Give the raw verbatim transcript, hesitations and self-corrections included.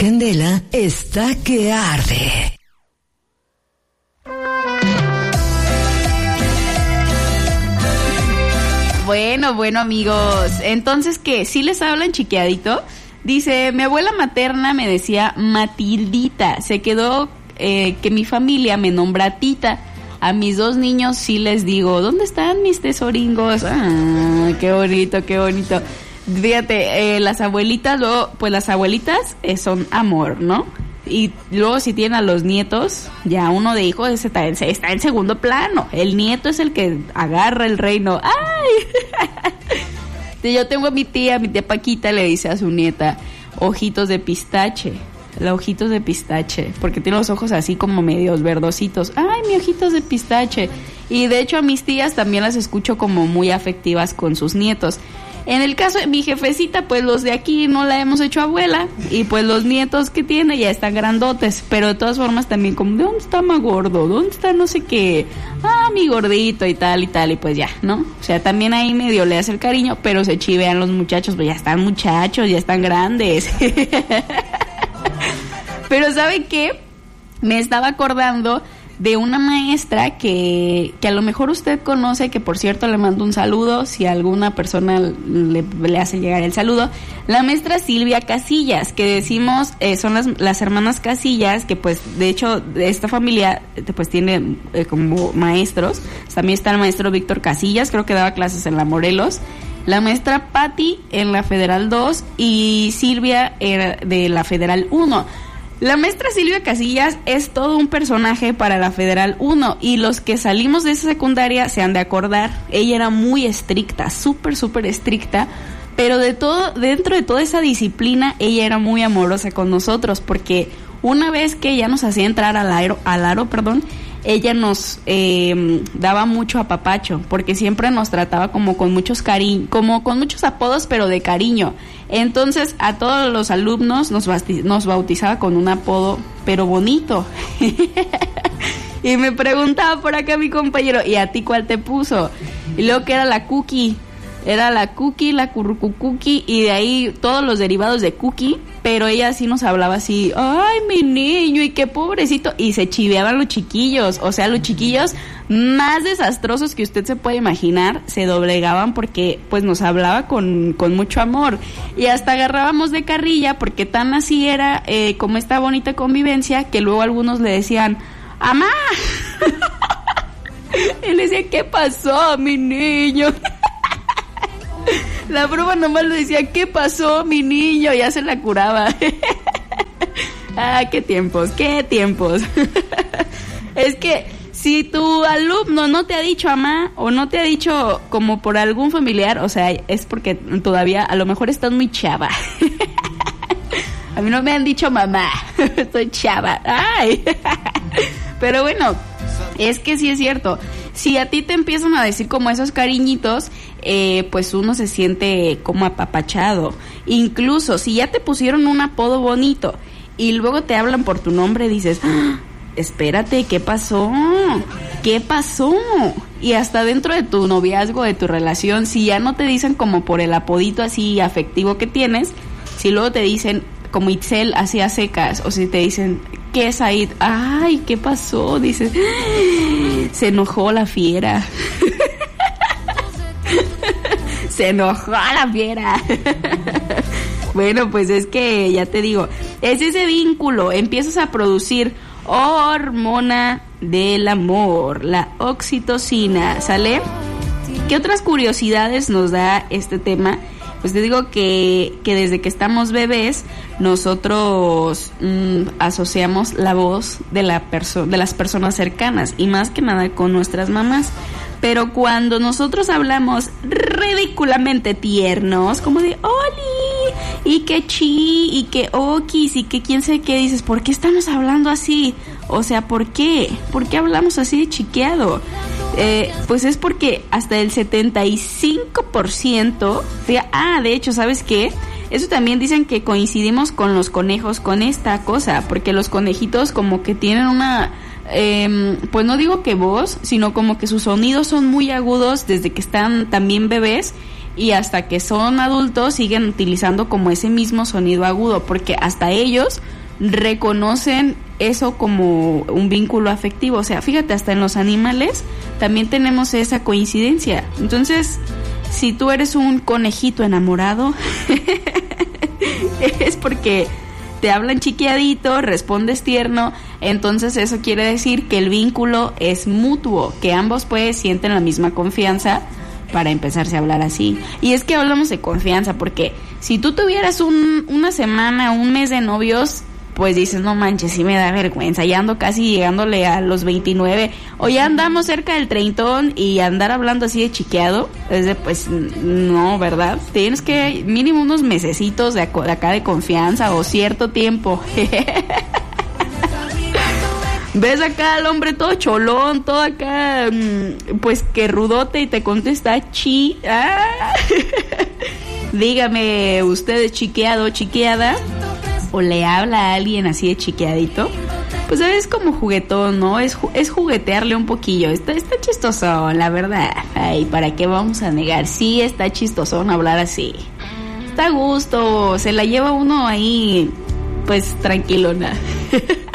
Candela está que arde. Bueno, bueno, amigos. Entonces, ¿qué? ¿Sí les hablan chiqueadito? Dice, mi abuela materna me decía Matildita. Se quedó eh, que mi familia me nombra Tita. A mis dos niños sí les digo, ¿dónde están mis tesoringos? Ah, qué bonito, qué bonito. Fíjate, eh, las abuelitas, luego, pues las abuelitas eh, son amor, ¿no? Y luego si tienen a los nietos, ya uno de hijo ese está, en, está en segundo plano. El nieto es el que agarra el reino. ¡Ay! Yo tengo a mi tía, mi tía Paquita le dice a su nieta, ojitos de pistache. Los ojitos de pistache, porque tiene los ojos así como medios verdositos. ¡Ay, mi ojitos de pistache! Y de hecho a mis tías también las escucho como muy afectivas con sus nietos. En el caso de mi jefecita, pues los de aquí no la hemos hecho abuela, y pues los nietos que tiene ya están grandotes, pero de todas formas también como, ¿de dónde está más gordo? ¿Dónde está no sé qué? Ah, mi gordito y tal y tal, y pues ya, ¿no? O sea, también ahí medio le hace el cariño, pero se chivean los muchachos, pues ya están muchachos, ya están grandes. Pero ¿sabe qué? Me estaba acordando de una maestra que, que a lo mejor usted conoce, que por cierto le mando un saludo, si a alguna persona le, le hace llegar el saludo, la maestra Silvia Casillas, que decimos, eh, son las, las hermanas Casillas, que pues de hecho esta familia pues tiene eh, como maestros, también está el maestro Víctor Casillas, creo que daba clases en la Morelos, la maestra Patti en la Federal dos y Silvia era de la Federal uno. La maestra Silvia Casillas es todo un personaje para la Federal uno y los que salimos de esa secundaria se han de acordar. Ella era muy estricta, súper, súper estricta, pero de todo, dentro de toda esa disciplina, ella era muy amorosa con nosotros porque una vez que ella nos hacía entrar al aro, al aro, perdón, ella nos eh, daba mucho apapacho, porque siempre nos trataba como con muchos cariño, como con muchos apodos, pero de cariño. Entonces a todos los alumnos nos, basti- nos bautizaba con un apodo, pero bonito. Y me preguntaba por acá mi compañero, ¿y a ti cuál te puso? Y luego que era la Cookie. Era la Cookie, la Currucucuki, y de ahí todos los derivados de Cookie, pero ella sí nos hablaba así, ay, mi niño, y qué pobrecito, y se chiveaban los chiquillos, o sea, los chiquillos más desastrosos que usted se puede imaginar, se doblegaban porque, pues, nos hablaba con, con mucho amor, y hasta agarrábamos de carrilla, porque tan así era, eh, como esta bonita convivencia, que luego algunos le decían, ¡amá! Y le decía, ¿qué pasó, mi niño? La broma nomás le decía, ¿qué pasó, mi niño? Ya se la curaba. Ah, qué tiempos, qué tiempos. Es que si tu alumno no te ha dicho mamá o no te ha dicho como por algún familiar, o sea, es porque todavía a lo mejor estás muy chava. A mí no me han dicho mamá, estoy chava. Ay. Pero bueno, es que sí es cierto. Si a ti te empiezan a decir como esos cariñitos, eh, pues uno se siente como apapachado. Incluso si ya te pusieron un apodo bonito y luego te hablan por tu nombre, dices, ¡ah! Espérate, ¿qué pasó? ¿Qué pasó? Y hasta dentro de tu noviazgo, de tu relación, si ya no te dicen como por el apodito así afectivo que tienes, si luego te dicen como Itzel así a secas, o si te dicen, ¿qué es ahí? Ay, ¿qué pasó? Dices, se enojó la fiera. Se enojó la fiera. Bueno, pues es que ya te digo, es ese vínculo, empiezas a producir hormona del amor, la oxitocina, ¿sale? ¿Qué otras curiosidades nos da este tema? Pues te digo que, que desde que estamos bebés, nosotros mmm, asociamos la voz de, la perso- de las personas cercanas, y más que nada con nuestras mamás. Pero cuando nosotros hablamos ridículamente tiernos, como de ¡oli! Y que chi, y que okis, y que quién sabe qué, dices, ¿por qué estamos hablando así? O sea, ¿por qué? ¿Por qué hablamos así de chiqueado? Eh, pues es porque hasta el setenta y cinco por ciento, fíjate, ah, de hecho, ¿sabes qué? Eso también dicen que coincidimos con los conejos con esta cosa, porque los conejitos como que tienen una, eh, pues no digo que voz, sino como que sus sonidos son muy agudos desde que están también bebés, y hasta que son adultos siguen utilizando como ese mismo sonido agudo, porque hasta ellos reconocen eso como un vínculo afectivo. O sea, fíjate, hasta en los animales también tenemos esa coincidencia. Entonces, si tú eres un conejito enamorado, es porque te hablan chiqueadito, respondes tierno, entonces eso quiere decir que el vínculo es mutuo, que ambos pues sienten la misma confianza para empezarse a hablar así. Y es que hablamos de confianza porque si tú tuvieras un, una semana, un mes de novios, pues dices, no manches, sí me da vergüenza, ya ando casi llegándole a los veintinueve, o ya andamos cerca del treintón y andar hablando así de chiqueado, es de, pues, no, ¿verdad? Tienes que mínimo unos mesecitos de, de acá de confianza o cierto tiempo. Ves acá al hombre todo cholón, todo acá, pues que rudote y te contesta, chi, ah. Dígame, ¿usted es chiqueado o chiqueada? O le habla a alguien así de chiqueadito, pues es como juguetón, ¿no? Es, es juguetearle un poquillo. Está, está chistoso, la verdad. Ay, ¿para qué vamos a negar? Sí, está chistosón hablar así. Está a gusto, se la lleva uno ahí, pues tranquilona.